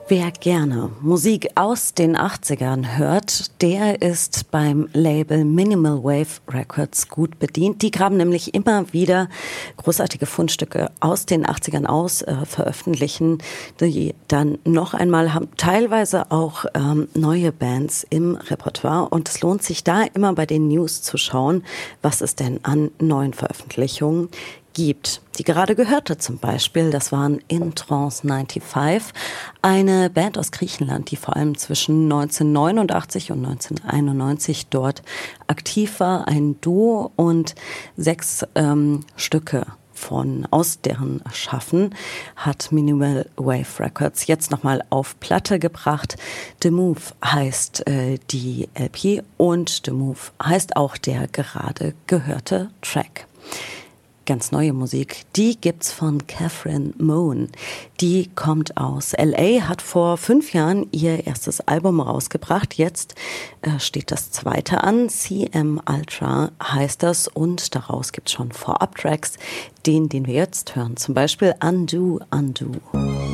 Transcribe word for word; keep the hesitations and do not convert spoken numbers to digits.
Wer gerne Musik aus den achtzigern hört, der ist beim Label Minimal Wave Records gut bedient. Die graben nämlich immer wieder großartige Fundstücke aus den achtzigern aus, äh, veröffentlichen die dann noch einmal, haben teilweise auch ähm, neue Bands im Repertoire. Und es lohnt sich da immer bei den News zu schauen, was es denn an neuen Veröffentlichungen gibt. Die gerade gehörte zum Beispiel, das waren In Trance fünfundneunzig, eine Band aus Griechenland, die vor allem zwischen neunzehnhundertneunundachtzig und neunzehnhunderteinundneunzig dort aktiv war, ein Duo, und sechs ähm, Stücke von aus deren Schaffen hat Minimal Wave Records jetzt nochmal auf Platte gebracht. The Move heißt äh, die L P und The Move heißt auch der gerade gehörte Track. Ganz neue Musik, die gibt's von Catherine Moon. Die kommt aus L A, hat vor fünf Jahren ihr erstes Album rausgebracht. Jetzt äh, steht das zweite an. C M Ultra heißt das, und daraus gibt's schon Vorab-Tracks, den, den wir jetzt hören. Zum Beispiel Undo, Undo.